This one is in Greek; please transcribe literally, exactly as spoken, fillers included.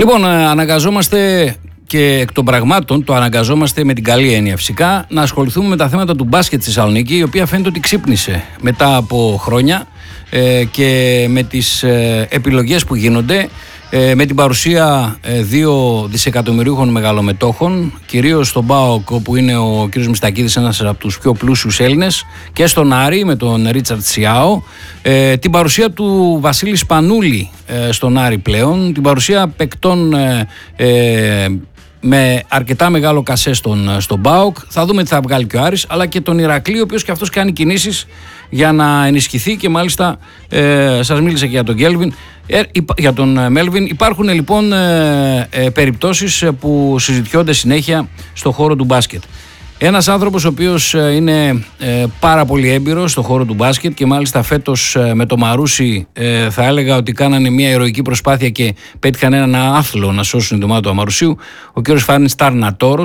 Λοιπόν, αναγκαζόμαστε και εκ των πραγμάτων, το αναγκαζόμαστε με την καλή έννοια φυσικά, να ασχοληθούμε με τα θέματα του μπάσκετ στη Θεσσαλονίκη, η οποία φαίνεται ότι ξύπνησε μετά από χρόνια ε, και με τις ε, επιλογές που γίνονται, ε, με την παρουσία ε, δύο δισεκατομμυρίουχων μεγαλομετόχων, κυρίως στον ΠΑΟΚ, όπου είναι ο κ. Μιστακίδης, ένας από τους πιο πλούσιους Έλληνες, και στον Άρη με τον Ρίτσαρτ Σιάο, ε, την παρουσία του Βασίλη Σπανούλη ε, στον Άρη πλέον, την παρουσία παικτών ε, ε, με αρκετά μεγάλο κασέ στον, στον ΠΑΟΚ. Θα δούμε τι θα βγάλει και ο Άρης, αλλά και τον Ηρακλή, ο οποίος και αυτός κάνει κινήσεις για να ενισχυθεί, και μάλιστα ε, σας μίλησα και για τον Κέλβιν, ε, για τον Μέλβιν. Υπάρχουν λοιπόν ε, ε, περιπτώσεις που συζητιώνται συνέχεια στον χώρο του μπάσκετ. Ένας άνθρωπος ο οποίος είναι ε, πάρα πολύ έμπειρος στον χώρο του μπάσκετ, και μάλιστα φέτος ε, με το Μαρούσι ε, θα έλεγα ότι κάνανε μια ηρωική προσπάθεια και πέτυχαν έναν άθλο να σώσουν την ομάδα του Αμαρουσίου, ο κ. Φάνης Ταρνατόρος.